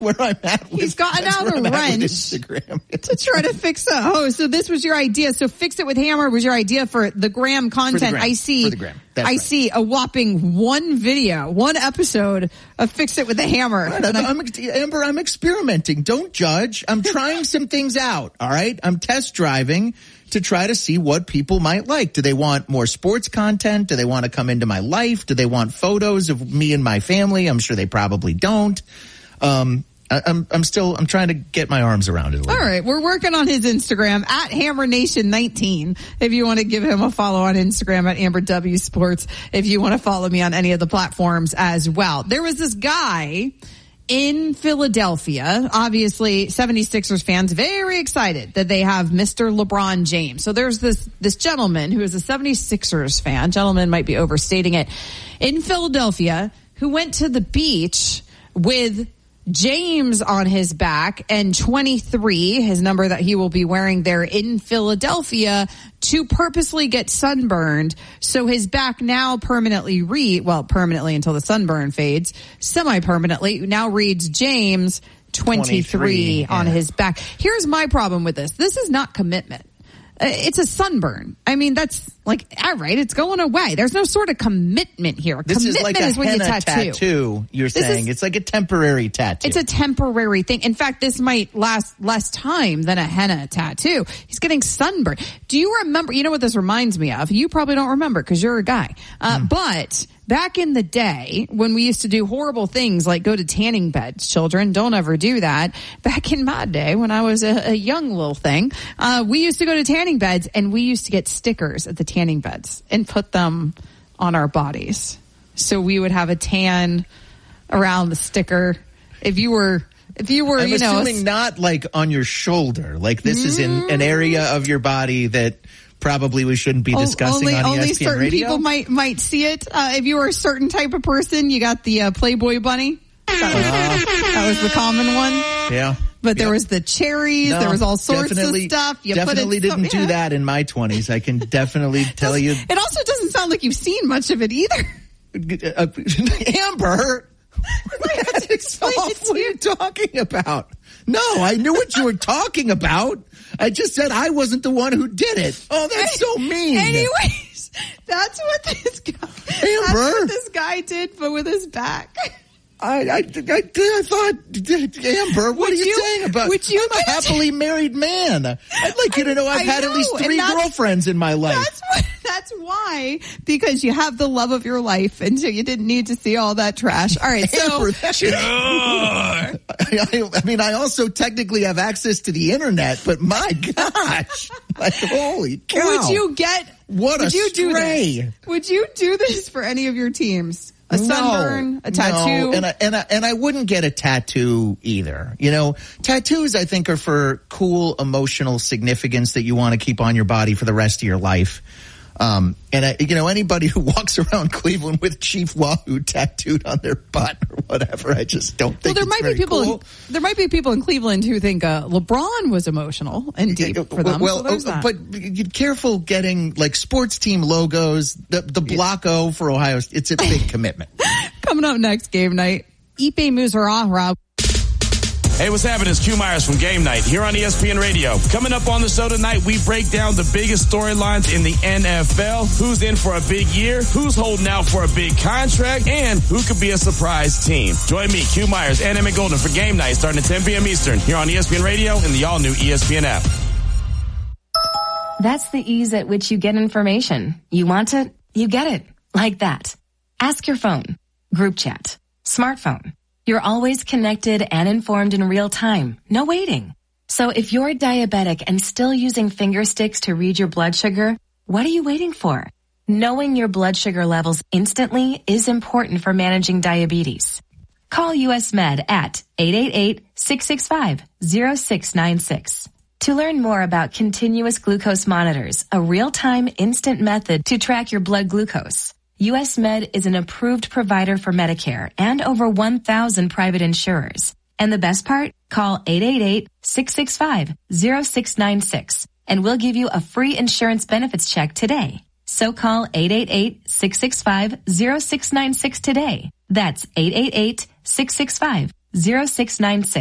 where I'm at. He's gotten out a wrench Instagram to try to fix it. Oh, so this was your idea. So Fix It with Hammer was your idea for the Graham content. I see a whopping one episode of Fix It with the Hammer. Amber, I'm experimenting. Don't judge. I'm trying some things out. All right. I'm test driving to try to see what people might like. Do they want more sports content? Do they want to come into my life? Do they want photos of me and my family? I'm sure they probably don't. I'm trying to get my arms around it a little bit. All right. We're working on his Instagram at HammerNation19. If you want to give him a follow on Instagram at Amber W Sports, if you want to follow me on any of the platforms as well. There was this guy in Philadelphia, obviously 76ers fans very excited that they have Mr. LeBron James. So there's this gentleman who is a 76ers fan. Gentleman might be overstating it. In Philadelphia, who went to the beach with James on his back and 23, his number that he will be wearing there in Philadelphia, to purposely get sunburned. So his back now permanently until the sunburn fades, semi-permanently now reads James 23 on his back. Here's my problem with this. This is not commitment. It's a sunburn. I mean, that's like, all right, it's going away. There's no sort of commitment here. This commitment is like a when henna you tattoo, you're saying. It's like a temporary tattoo. It's a temporary thing. In fact, this might last less time than a henna tattoo. He's getting sunburned. Do you remember, you know what this reminds me of? You probably don't remember because you're a guy. But back in the day when we used to do horrible things like go to tanning beds, children, don't ever do that. Back in my day when I was a young little thing, we used to go to tanning beds and we used to get stickers at the tanning beds and put them on our bodies. So we would have a tan around the sticker. If you were, I'm assuming not like on your shoulder. Like this is in an area of your body that probably we shouldn't be discussing on ESPN only certain Radio. People might see it. If you were a certain type of person, you got the Playboy bunny. That was the common one. Yeah. But there was the cherries. There was all sorts of stuff. You definitely didn't do that in my 20s. I can definitely tell you. It also doesn't sound like you've seen much of it either. Amber, what are you talking about? No, I knew what you were talking about. I just said I wasn't the one who did it. Oh, that's so mean. Anyways, that's what this guy did, but with his back. I thought, Amber, what are you saying about? I'm a happily married man. I'd like you to know I've had at least 3 girlfriends in my life. That's why, because you have the love of your life, and so you didn't need to see all that trash. All right, so I mean, I also technically have access to the internet, but my gosh, like holy cow! Would you stray? Would you do this for any of your teams? A sunburn, a tattoo. No, and I wouldn't get a tattoo either. You know, tattoos I think are for cool emotional significance that you want to keep on your body for the rest of your life. Anybody who walks around Cleveland with Chief Wahoo tattooed on their butt or whatever, I just don't think there might be people in Cleveland who think LeBron was emotional and deep for them. But be careful getting like sports team logos, the Block O for Ohio. It's a big commitment. Coming up next, game night. Ipe Muzaraha. Hey, what's happening? It's Q Myers from Game Night here on ESPN Radio. Coming up on the show tonight, we break down the biggest storylines in the NFL. Who's in for a big year? Who's holding out for a big contract? And who could be a surprise team? Join me, Q Myers, and Emmett Golden for Game Night starting at 10 p.m. Eastern here on ESPN Radio and the all-new ESPN app. That's the ease at which you get information. You want it, you get it. Like that. Ask your phone. Group chat. Smartphone. You're always connected and informed in real time. No waiting. So if you're diabetic and still using finger sticks to read your blood sugar, what are you waiting for? Knowing your blood sugar levels instantly is important for managing diabetes. Call US Med at 888-665-0696. To learn more about continuous glucose monitors, a real-time instant method to track your blood glucose. US Med is an approved provider for Medicare and over 1,000 private insurers. And the best part? Call 888-665-0696 and we'll give you a free insurance benefits check today. So call 888-665-0696 today. That's 888-665-0696. 0696.